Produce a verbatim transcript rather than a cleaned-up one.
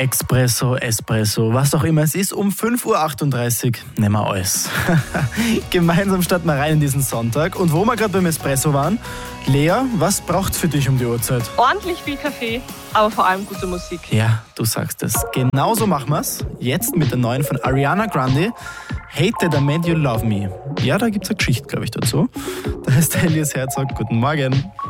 Expresso, Espresso, was auch immer es ist, um fünf Uhr achtunddreißig nehmen wir alles. Gemeinsam starten wir rein in diesen Sonntag. Und wo wir gerade beim Espresso waren, Lea, was braucht's für dich um die Uhrzeit? Ordentlich viel Kaffee, aber vor allem gute Musik. Ja, du sagst es. Genauso machen wir's. Jetzt mit der neuen von Ariana Grande, Hate That I Made You Love Me. Ja, da gibt's eine Geschichte, glaube ich, dazu. Da ist Elias Herzog. Guten Morgen.